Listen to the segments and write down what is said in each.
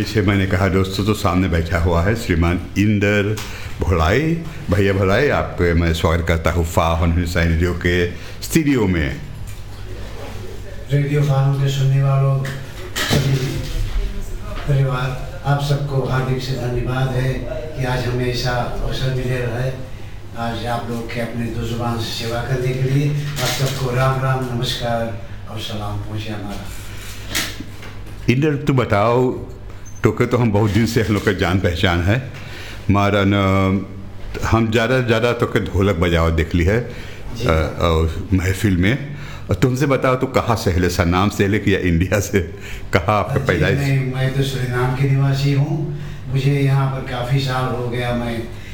जैसे मैंने कहा दोस्तों, तो सामने बैठा हुआ है श्रीमान इंदर भोलाई। भैया भोलाई, आपको मैं स्वागत करता हूँ फाउन हुसैन रेडियो के स्टूडियो में। रेडियो फाउन के सुनने वालों सभी परिवार, आप सबको हार्दिक से धन्यवाद है कि आज हमें ऐसा अवसर मिले है आज आप लोग के अपने दो जुबान से सेवा करने के लिए। आप सबको राम राम, नमस्कार और सलाम पहुँचे हमारा। इंदर, तू बताओ, तो के तो हम बहुत दिन से हम लोग का जान पहचान है हमारा न। हम ज़्यादा तो के ढोलक बजाओ देख ली है महफिल में। और तुमसे बताओ, तो कहाँ से है? सनाम से है कि या इंडिया से? कहाँ आपका पैदाइश? मैं तो सुरीनाम के निवासी हूँ। मुझे यहाँ पर काफ़ी साल हो गया। मैं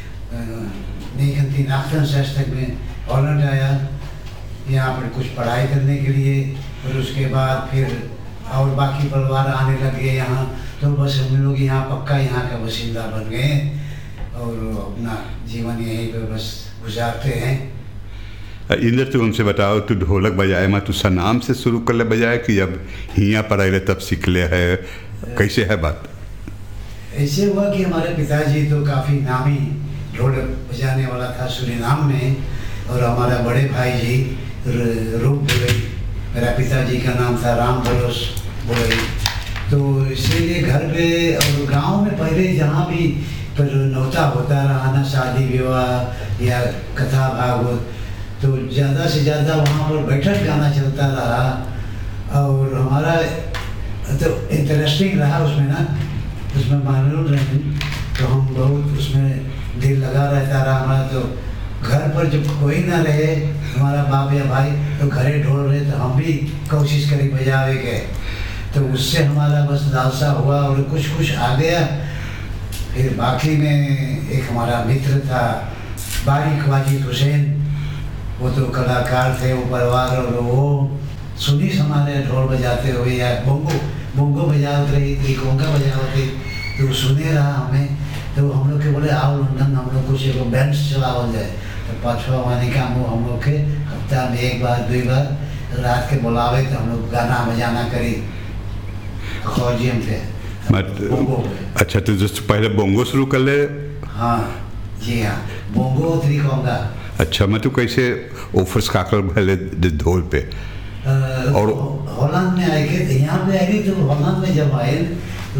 1968 में हॉलैंड आया यहाँ पर कुछ पढ़ाई करने के लिए, और उसके बाद फिर और बाकी परिवार आने लगे यहाँ, तो बस हम लोग यहाँ पक्का यहाँ का बासिंदा बन गए और अपना जीवन यहीं पर बस गुजारते हैं। इंदर, तू हमसे बताओ, तू ढोलक बजाए मैं तू सनाम से शुरू कर ले बजाए कि जब यहाँ पर आए तब सीख ले है? कैसे है बात? ऐसे हुआ कि हमारे पिताजी तो काफ़ी नामी ढोलक बजाने वाला था सुरीनाम में, और हमारा बड़े भाई जी रूप बोले, मेरा पिताजी का नाम था राम बलोस बोले। तो इसीलिए घर पे और गांव में पहले जहाँ भी पर नौता होता रहा ना, शादी विवाह या कथा भागवत, तो ज़्यादा से ज़्यादा वहाँ पर बैठक गाना चलता रहा। और हमारा तो इंटरेस्टिंग रहा उसमें ना, उसमें मनोरंजन, तो हम बहुत उसमें दिल लगा रहता रहा हमारा। तो घर पर जब कोई ना रहे हमारा बाप या भाई, तो घरे ढोल रहे तो हम भी कोशिश करी बजावे के, तो उससे हमारा बस लालसा हुआ और कुछ आ गया। फिर बाकी में एक हमारा मित्र था बारिक वाजिद हुसैन, वो तो कलाकार थे, वो परिवार, और वो सुनी हमारे ढोल बजाते हुए या बोंगो बजावत रही थी, कोंगा बजावत थी, तो सुने रहा हमें। तो हम लोग के बोले आओ लंदन, हम लोग कुछ एक बैंड चलाओ जाए। तो पाँचवा वानी का हम लोग के हफ्ता में एक बार 2 बार रात के बुलावे, तो हम लोग गाना बजाना करी अखौजियम पे। अच्छा, तो जो पहले बोंगो शुरू कर ले? हाँ जी हाँ, बोंगो थ्री कोंगा। अच्छा, मैं तो कैसे ऑफर्स काकर भले ढोल पे और हॉलैंड में आए थे, यहाँ पे आए तो हॉलैंड में जब आए तो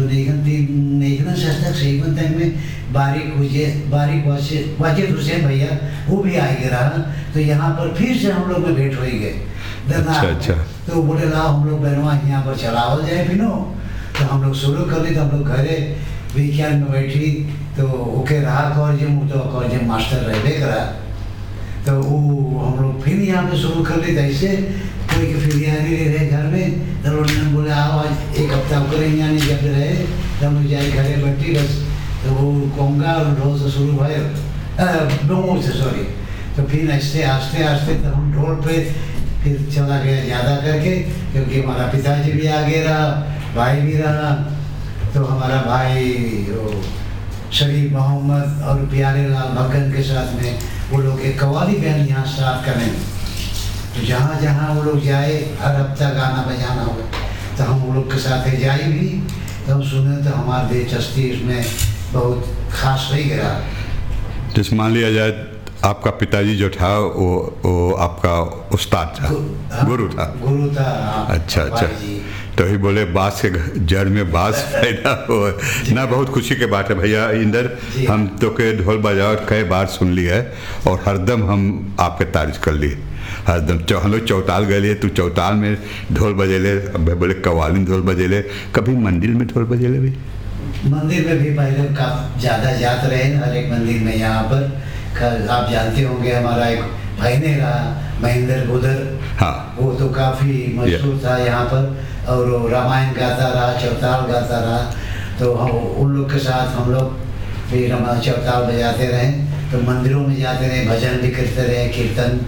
1967 में बारिक वाजिद हुसैन भैया वो भी आए रहा, तो यहाँ पर फिर से हम लोग में भेंट हो गए। अच्छा। तो बोले ला हम लोग बहनवा यहाँ पर चलाओ जाए फिनो, तो हम लोग शुरू कर ली। तो हम लोग घरे वीकेंड में बैठी, तो ओके रहा कॉर्जियम, तो कॉर्जियम मास्टर रहे करा, तो वो हम लोग फिर यहाँ पे शुरू कर ली। तो ऐसे कोई के फिर यहाँ नहीं रहे घर में, तो उन्होंने बोले आओ आज 1 हफ्ता करें यहाँ नहीं जब रहे, तो हम लोग जाए घरे बैठी बस। तो वो कोंगा और ढोल से शुरू हुए, डोंगो से सॉरी। तो फिर ऐसे आस्ते आस्ते तो हम ढोल पे फिर चला गया ज़्यादा करके, क्योंकि हमारा पिताजी भी आगे रहा, भाई भी रहा। तो हमारा भाई शरीफ मोहम्मद और प्यारे लाल भगन के साथ में वो लोग एक कव्वाली बैंड यहाँ स्टार्ट करें। तो जहाँ जहाँ वो लोग जाए हर हफ्ता गाना बजाना हो, तो हम लोग के साथ जाए भी, तो हम सुने तो हमारे दिलचस्पी इसमें बहुत खास रही गया। जैसे मान लिया जाए आपका पिताजी जो था वो आपका उस्ताद था, गुरु था। अच्छा। तो ही बोले बांस के जड़ में बांस पैदा हो ना। बहुत खुशी के बात है भैया इंदर, हम तो के ढोल बजाओ कई बार सुन ली है और हरदम हम आपके तारीफ कर लिए हरदम। हम लोग चौताल गए, तू चौताल में ढोल बजेले, बोले कव्वाली ढोल बजेले, कभी मंदिर में ढोल बजेले भी? मंदिर में भी पहले काफ़ी ज़्यादा जाते रहे हर एक मंदिर में। यहाँ पर आप जानते होंगे हमारा एक भाई ने रहा महेंद्र गुदर, हाँ, वो तो काफ़ी मशहूर था यहाँ पर, और रामायण गाता रहा, चौताल गाता रहा। तो हम उन लोग के साथ हम लोग फिर हम चौताल बजाते रहे, तो मंदिरों में जाते रहे, भजन भी करते रहे, कीर्तन,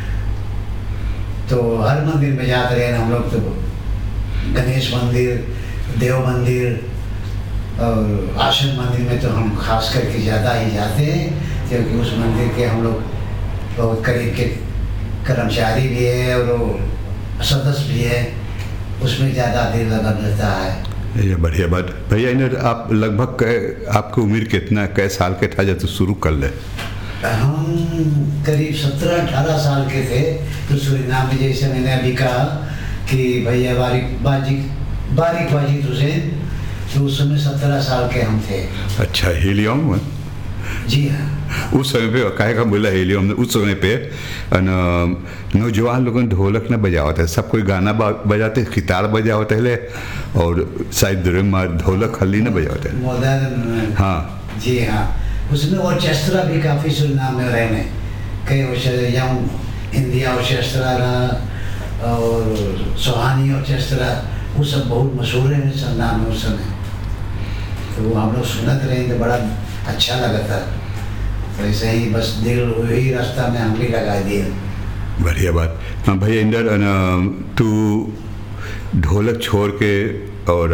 तो हर मंदिर में जाते रहे हम लोग। तो गणेश मंदिर, देव मंदिर और आश्रम मंदिर में तो हम खास करके ज़्यादा ही जाते हैं, क्योंकि उस मंदिर के हम लोग बहुत करीब के कर्मचारी भी है और सदस्य भी है, उसमें ज़्यादा दिल लगा रहता है। ये बढ़िया बात। भैया इन्हें आप लगभग आपकी उम्र कितना, कै साल के था जब तो शुरू कर ले? हम करीब 17-18 साल के थे तो सूरीनाम में, जैसे मैंने अभी कहा कि भैया बारिक वाजिद हुसैन, तो उस समय 17 साल के हम थे। अच्छा, हेलियम में? जी हाँ। उस समय पे काहे का बोला हेलियम में? उस समय पे नौजवान लोगों ने ढोलक न बजावत है, सब कोई गाना बजाते, गिटार बजावत है और शायद ढोलक हल्ली न बजावत है। मॉडर्न। हाँ जी हाँ। उसमें ऑर्केस्ट्रा भी काफ़ी सूरीनाम में रहे हैं, कई यंग इंडिया ऑर्केस्ट्रा रहा और सुहानी ऑर्केस्ट्रा, वो सब बहुत मशहूर है सूरीनाम में उस समय। तो वो हम लोग सुनते रहे तो बड़ा अच्छा लगा था। तो ऐसे ही बस दिल वही रास्ता में हम भी लगा दिए। बढ़िया बात। हाँ भैया इंदर, तू ढोलक छोड़ के और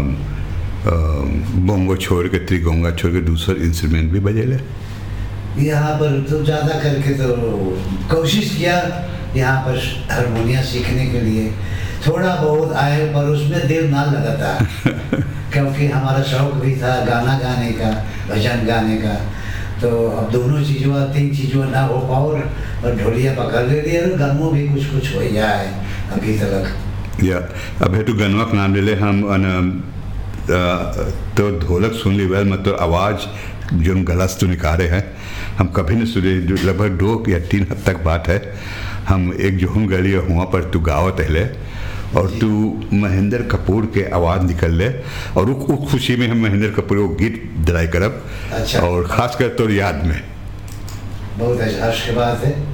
बोंगो छोड़ के, त्रिगोंगा छोड़ के दूसरा इंस्ट्रूमेंट भी बजे ले? यहाँ पर तो ज़्यादा करके तो कोशिश किया यहाँ पर हारमोनिया सीखने के लिए, थोड़ा बहुत आए पर उसमें दिल ना लगा था क्योंकि हमारा शौक भी था गाना गाने का, भजन गाने का। तो अब दोनों चीज़ों, 3 चीज़ों ना हो पाओ और ढोलिया पकड़ ले लिया और गनों भी कुछ हो गया है अभी तक। या अब है तो गनवा का नाम ले ले हम तो ढोलक सुन ली वह मतलब आवाज़ जो गलत तो निकाले हैं हम कभी नहीं सुने। लगभग 2 या 3 हद तक बात है, हम एक जो हम गली हुआ पर तू गावत है और तू महेंद्र कपूर के आवाज़ निकल ले और वो खुशी में हम महेंद्र कपूर को गीत दिलाई करब। अच्छा। और ख़ास कर तो याद में बहुत हर्ष की बात है।